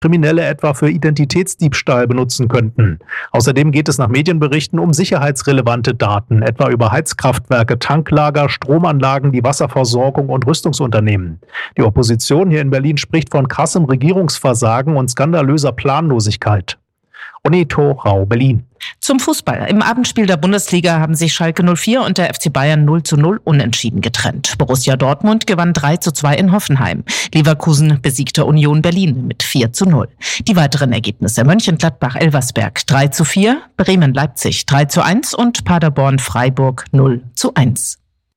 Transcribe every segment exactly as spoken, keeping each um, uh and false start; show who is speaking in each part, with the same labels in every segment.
Speaker 1: Kriminelle etwa für Identitätsdiebstahl benutzen könnten. Außerdem geht es nach Medienberichten um sicherheitsrelevante Daten, etwa über Heizkraftwerke, Tanklager, Stromanlagen, die Wasserversorgung und Rüstungsunternehmen. Die Opposition hier in Berlin spricht von krassem Regierungsversagen und skandalöser Planlosigkeit. Oneto Rau, Berlin.
Speaker 2: Zum Fußball. Im Abendspiel der Bundesliga haben sich Schalke null vier und der F C Bayern null zu null unentschieden getrennt. Borussia Dortmund gewann drei zu zwei in Hoffenheim. Leverkusen besiegte Union Berlin mit vier zu null. Die weiteren Ergebnisse: Mönchengladbach-Elversberg drei zu vier, Bremen-Leipzig drei zu eins und Paderborn-Freiburg null zu eins.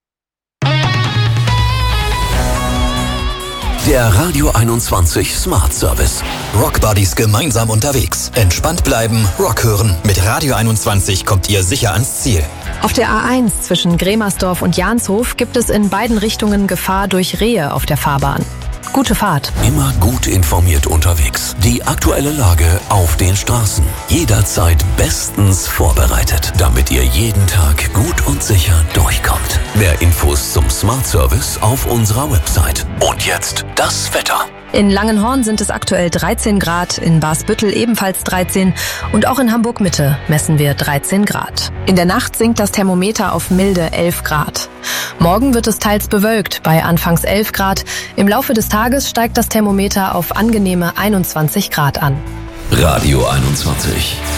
Speaker 3: Der Radio einundzwanzig Smart Service. Rockbuddies gemeinsam unterwegs. Entspannt bleiben, Rock hören. Mit Radio einundzwanzig kommt ihr sicher ans Ziel.
Speaker 4: Auf der A eins zwischen Gremersdorf und Janshof gibt es in beiden Richtungen Gefahr durch Rehe auf der Fahrbahn. Gute Fahrt.
Speaker 3: Immer gut informiert unterwegs. Die aktuelle Lage auf den Straßen. Jederzeit bestens vorbereitet, damit ihr jeden Tag gut und sicher durchkommt. Mehr Infos zum Smart Service auf unserer Website. Und jetzt das Wetter.
Speaker 4: In Langenhorn sind es aktuell dreizehn Grad, in Barsbüttel ebenfalls dreizehn und auch in Hamburg-Mitte messen wir dreizehn Grad. In der Nacht sinkt das Thermometer auf milde elf Grad. Morgen wird es teils bewölkt bei anfangs elf Grad. Im Laufe des Tages steigt das Thermometer auf angenehme einundzwanzig Grad an.
Speaker 3: Radio einundzwanzig.